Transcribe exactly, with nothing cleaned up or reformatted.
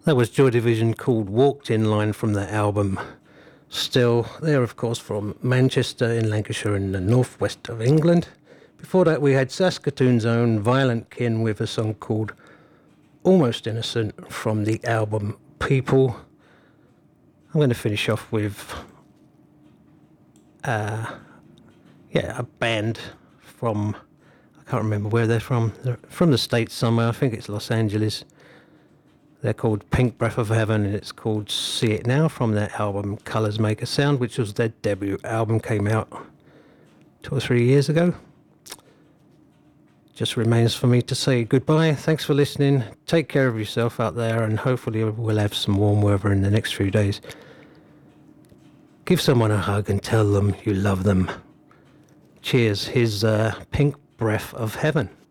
That was Joy Division called Walked In Line from the album Still. They're, of course, from Manchester in Lancashire in the northwest of England. Before that, we had Saskatoon's own Violent Kin with a song called Almost Innocent from the album People. I'm going to finish off with uh, yeah, a band from, I can't remember where they're from. They're from the States somewhere. I think it's Los Angeles. They're called Pink Breath of Heaven, and it's called See It Now from their album Colours Make a Sound, which was their debut album, came out two or three years ago. Just remains for me to say goodbye. Thanks for listening. Take care of yourself out there, and hopefully we'll have some warm weather in the next few days. Give someone a hug and tell them you love them. Cheers. Here's uh, Pink Breath of Heaven.